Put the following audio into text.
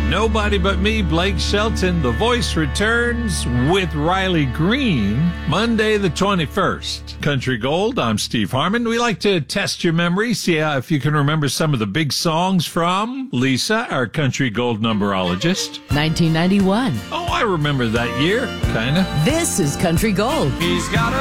Nobody But Me, Blake Shelton. The Voice returns with Riley Green Monday the 21st. Country Gold, I'm Steve Harmon. We like to test your memory, see if you can remember some of the big songs from Lisa, our Country Gold numberologist. 1991. Oh, I remember that year, kind of. This is Country Gold. He's got a